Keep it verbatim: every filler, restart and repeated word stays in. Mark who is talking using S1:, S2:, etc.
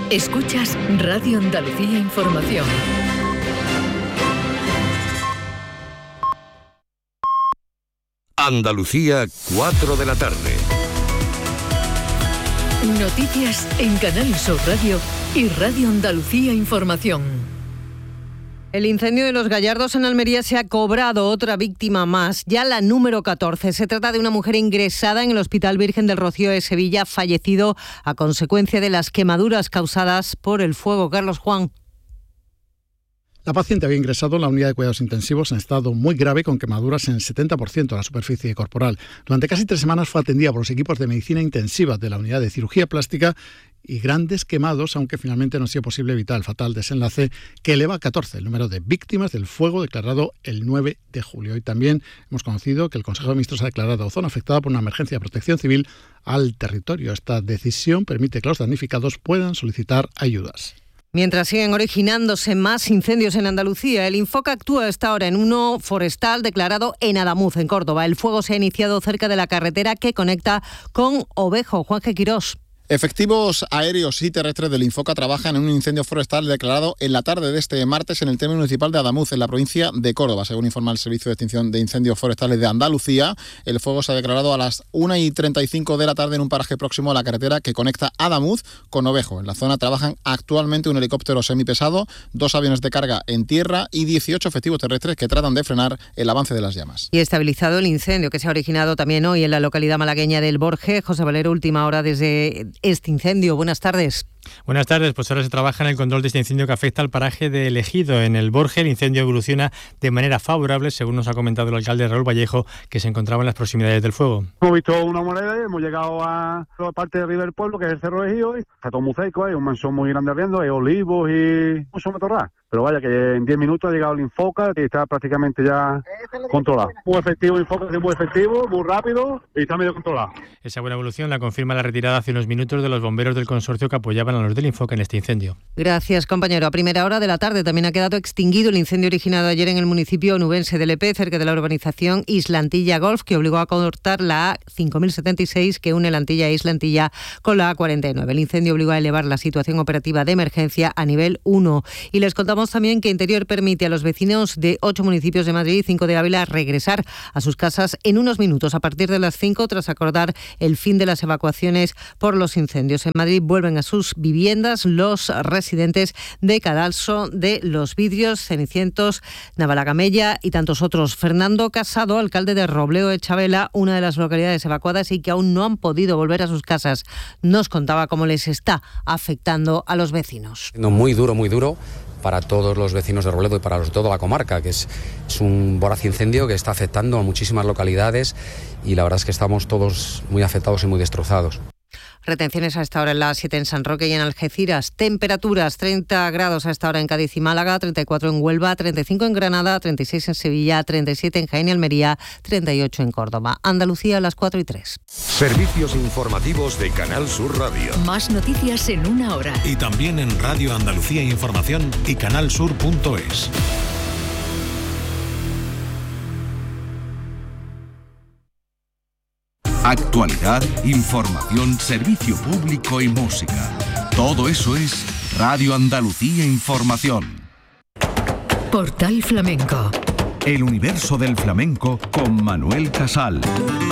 S1: Escuchas Radio Andalucía Información.
S2: Andalucía, cuatro de la tarde.
S1: Noticias en Canal Sur Radio y Radio Andalucía Información.
S3: El incendio de Los Gallardos en Almería se ha cobrado otra víctima más, ya la número catorce. Se trata de una mujer ingresada en el Hospital Virgen del Rocío de Sevilla, fallecido a consecuencia de las quemaduras causadas por el fuego. Carlos Juan.
S4: La paciente había ingresado en la unidad de cuidados intensivos en estado muy grave con quemaduras en el setenta por ciento de la superficie corporal. Durante casi tres semanas fue atendida por los equipos de medicina intensiva de la unidad de cirugía plástica y grandes quemados, aunque finalmente no ha sido posible evitar el fatal desenlace que eleva a catorce el número de víctimas del fuego declarado el nueve de julio. Y también hemos conocido que el Consejo de Ministros ha declarado zona afectada por una emergencia de protección civil al territorio. Esta decisión permite que los damnificados puedan solicitar ayudas.
S3: Mientras siguen originándose más incendios en Andalucía, el Infoca actúa a esta hora en uno forestal declarado en Adamuz, en Córdoba. El fuego se ha iniciado cerca de la carretera que conecta con Ovejo. Juanje Quirós.
S5: Efectivos aéreos y terrestres del Infoca trabajan en un incendio forestal declarado en la tarde de este martes en el término municipal de Adamuz, en la provincia de Córdoba. Según informa el Servicio de Extinción de Incendios Forestales de Andalucía, el fuego se ha declarado a las una y treinta y cinco de la tarde en un paraje próximo a la carretera que conecta Adamuz con Ovejo. En la zona trabajan actualmente un helicóptero semipesado, dos aviones de carga en tierra y dieciocho efectivos terrestres que tratan de frenar el avance de las llamas.
S3: Y estabilizado el incendio que se ha originado también hoy en la localidad malagueña del Borje. José Valero, última hora desde este incendio. Buenas tardes.
S6: Buenas tardes, pues ahora se trabaja en el control de este incendio que afecta al paraje de Ejido, en el Borje. El incendio evoluciona de manera favorable, según nos ha comentado el alcalde Raúl Vallejo, que se encontraba en las proximidades del fuego.
S7: Hemos visto una moneda y hemos llegado a la parte de arriba del pueblo, que es el Cerro de Ejido, y está todo muy seco, hay un manzón muy grande ardiendo, hay olivos y mucho matorral. Pero vaya, que en diez minutos ha llegado el Infoca, que está prácticamente ya controlado. Muy efectivo el Infoca, muy efectivo, muy rápido y está medio controlado.
S6: Esa buena evolución la confirma la retirada hace unos minutos de los bomberos del consorcio que apoyaban a los del Infoca en este incendio.
S3: Gracias, compañero. A primera hora de la tarde también ha quedado extinguido el incendio originado ayer en el municipio onubense de Lepe, cerca de la urbanización Islantilla Golf, que obligó a cortar la A cinco mil setenta y seis que une la Antilla e Islantilla con la A cuarenta y nueve. El incendio obligó a elevar la situación operativa de emergencia a nivel uno. Y les contamos también que Interior permite a los vecinos de ocho municipios de Madrid y cinco de Ávila regresar a sus casas en unos minutos a partir de las cinco, tras acordar el fin de las evacuaciones por los incendios. En Madrid vuelven a sus viviendas los residentes de Cadalso, de Los Vidrios, Cenicientos, Navalagamella y tantos otros. Fernando Casado, alcalde de Robleo de Chavela, una de las localidades evacuadas y que aún no han podido volver a sus casas, nos contaba cómo les está afectando a los vecinos.
S8: No, muy duro, muy duro para todos los vecinos de Robledo y para los, toda la comarca, que es, es un voraz incendio que está afectando a muchísimas localidades y la verdad es que estamos todos muy afectados y muy destrozados.
S3: Retenciones a esta hora en la siete en San Roque y en Algeciras. Temperaturas: treinta grados a esta hora en Cádiz y Málaga, treinta y cuatro en Huelva, treinta y cinco en Granada, treinta y seis en Sevilla, treinta y siete en Jaén y Almería, treinta y ocho en Córdoba. Andalucía a las cuatro y tres.
S2: Servicios informativos de Canal Sur Radio.
S1: Más noticias en una hora.
S9: Y también en Radio Andalucía Información y canalsur punto es.
S10: Actualidad, información, servicio público y música. Todo eso es Radio Andalucía Información.
S1: Portal Flamenco.
S10: El universo del flamenco con Manuel Casal.